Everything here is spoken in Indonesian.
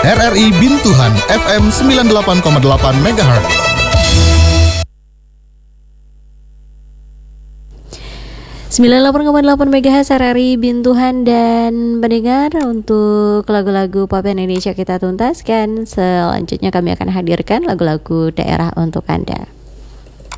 RRI Bintuhan FM 98,8 MHz. Sembilan 98,8 MHz RRI Bintuhan. Dan pendengar, untuk lagu-lagu pop Indonesia kita tuntaskan. Selanjutnya kami akan hadirkan lagu-lagu daerah untuk Anda.